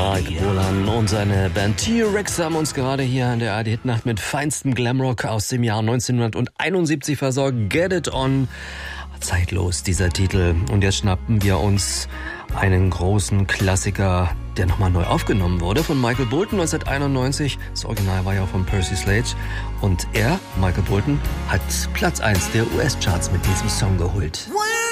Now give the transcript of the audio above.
Mike Bolan und seine Band T-Rex haben uns gerade hier an der ARD-Hitnacht mit feinstem Glamrock aus dem Jahr 1971 versorgt. Get It On. Zeitlos, dieser Titel. Und jetzt schnappen wir uns einen großen Klassiker, der nochmal neu aufgenommen wurde von Michael Bolton 1991. Das Original war ja auch von Percy Sledge. Und er, Michael Bolton, hat Platz 1 der US-Charts mit diesem Song geholt.